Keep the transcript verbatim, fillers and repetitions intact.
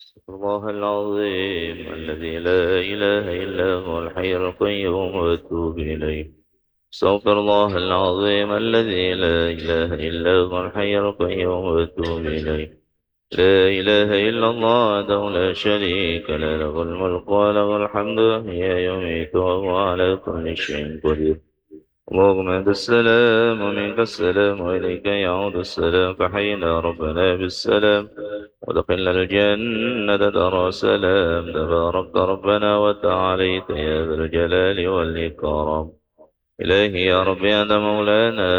الله العظيم الذي لا إله إلا هو الحي القيوم وأتوب إليه. استغفر الله العظيم الذي لا إله إلا هو الحي القيوم وأتوب إليه. لا إله إلا الله وحده لا شريك له، له الملك وله الحمد يحيي ويميت وهو على كل شيء قدير. اللهم أنت السلام ومنك السلام وإليك يعود السلام، فحينا ربنا بالسلام ودخلنا الجنة دار سلام. تباركت ربنا وتعاليت يا ذا الجلال والإكرام. إلهي يا ربي أنت مولانا